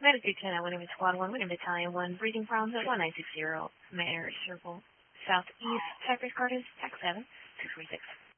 Latitude 10 at Winnipeg Squad 1, Winnipeg Battalion 1, breathing problems at 1960, Mayor Circle, Southeast, Cypress Gardens, TAC 7, 646.